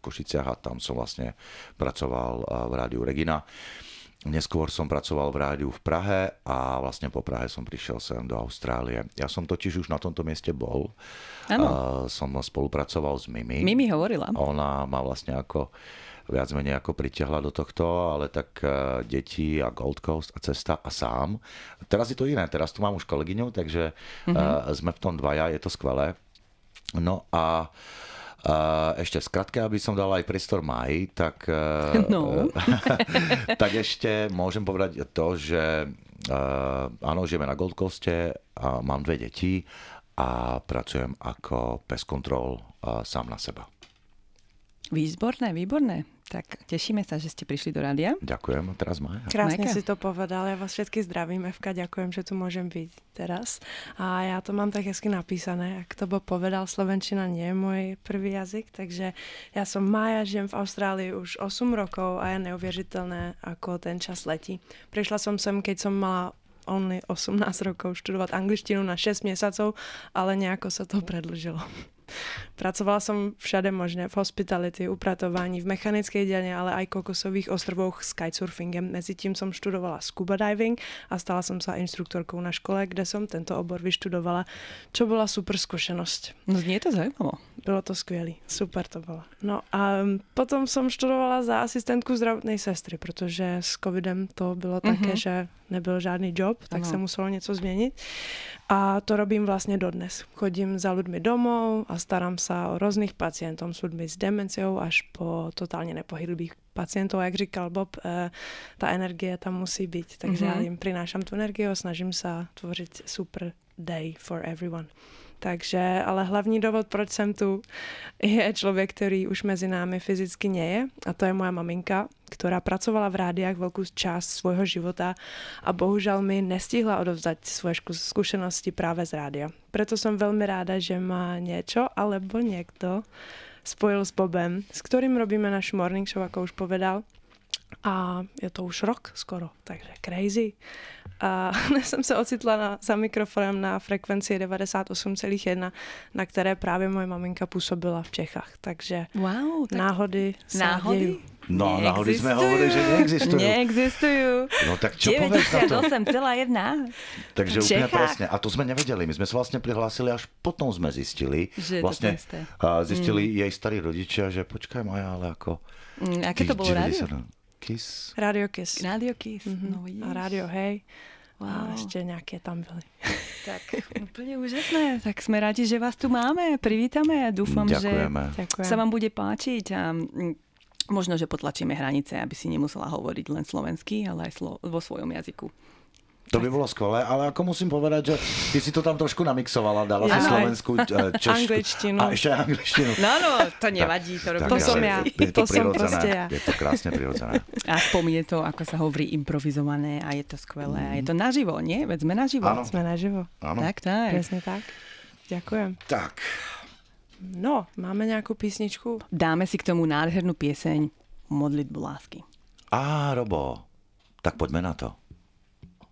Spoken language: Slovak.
Košiciach a tam som vlastne pracoval v rádiu Regina. Neskôr som pracoval v rádiu v Prahe a vlastne po Prahe som prišiel sem do Austrálie. Ja som totiž už na tomto mieste bol. Som spolupracoval s Mimi. Mimi hovorila. Ona ma vlastne viac menej pritiahla do tohto, ale tak deti a Gold Coast a cesta a sám. Teraz je to iné, teraz tu mám už kolegyňu, takže sme v tom dvaja, je to skvelé. No a ešte skratke, aby som dal aj priestor Máji, tak, tak ešte môžem povedať to, že áno, žijeme na Gold Coaste a mám 2 deti a pracujem ako pest control sám na seba. Výborné. Tak tešíme sa, že ste prišli do rádia. Ďakujem. A teraz Mája. Krásne si to povedal. Ja vás všetky zdravím, Evka. Ďakujem, že tu môžem byť teraz. A ja to mám tak hezky napísané. Ak to povedal, slovenčina nie je môj prvý jazyk, takže ja som Mája, žijem v Austrálii už 8 rokov a je neuvěřitelné, ako ten čas letí. Prišla som sem, keď som mala only 18 rokov študovať angličtinu na 6 mesiacov, ale nejako sa to predĺžilo. Pracovala som všade možné, v hospitality, upratování, v mechanickej dielni, ale aj kokosových ostrovoch s kitesurfingem. Mezitím som študovala scuba diving a stala som sa instruktorkou na škole, kde som tento obor vyštudovala, čo bola super skúsenosť. No znie to zaujímavo. Bylo to skvělý, super to bylo. No a potom som študovala za asistentku zdravotnej sestry, protože s covidem to bylo také, že nebyl žádný job, tak sa muselo něco změnit. A to robím vlastne dodnes. Chodím za ľuďmi domov a starám sa o rôznych pacientov s ľuďmi s demenciou až po totálne nepohybných pacientov. Jak říkal Bob, tá energie tam musí byť. Takže ja im prinášam tú energiu a snažím sa tvořiť super day for everyone. Takže, ale hlavní důvod, proč jsem tu, je člověk, který už mezi námi fyzicky nie je. A to je moja maminka, ktorá pracovala v rádiách veľkú časť svojho života a bohužel mi nestihla odovzdať svoje skúsenosti práve z rádia. Preto som veľmi ráda, že ma niečo alebo niekto spojil s Bobem, s ktorým robíme našu morning show, ako už povedal. A je to už rok skoro, takže crazy. A jsem se ocitla za mikrofonem na frekvenci 98,1, na které právě moje maminka působila v Čechách. Takže náhody sa dejú. No, náhody sme hovorili, že neexistujú. Neexistujú. No tak čo povedz na to? 98,1. Takže úplne presne. A to sme nevedeli. My sme sa vlastne prihlásili, až potom sme zistili. Že vlastne zistili jej starí rodičia, že počkaj Maja, ale ako... Aké to bolo rádio? Kiss. Radio Kiss. Radio Kiss, no vidíš. A Radio Hej. A ešte nejaké tam byli. Tak, úplne úžasné. Tak sme radi, že vás tu máme. Privítame a dúfam, že sa vám bude páčiť. A možno, že potlačíme hranice, aby si nemusela hovoriť len slovensky, ale aj vo svojom jazyku. To by bolo skvelé, ale ako musím povedať, že ty si to tam trošku namixovala, dala si slovenskú, češtinu. Angličtinu. A ešte angličtinu. No, to nevadí. To som ja. To som proste ja. Je to krásne prirodzené. A je to, ako sa hovorí, improvizované a je to skvelé. A je to naživo, nie? Veď sme naživo. Áno. Sme naživo. Áno. Tak. Presne tak. Ďakujem. Tak. No, máme nejakú písničku? Dáme si k tomu nádhernú pieseň Modlitbu lásky. Robo, tak poďme na to.